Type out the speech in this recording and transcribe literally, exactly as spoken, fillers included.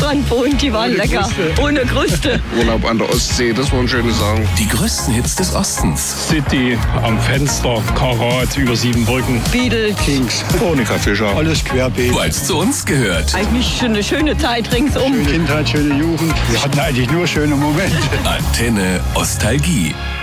Strand wohnt, die waren Ohne lecker. Kruste. Ohne Kruste. Urlaub an der Ostsee, das waren schöne Sachen. Die größten Hits des Ostens. City am Fenster, Karat über Siebenbrücken. Beatles. Kings. Monika Fischer. Alles querbeet. Weil es zu uns gehört. Eigentlich eine schöne Zeit ringsum. Schöne Kindheit, schöne Jugend. Wir hatten eigentlich nur schöne Momente. Antenne Ostalgie.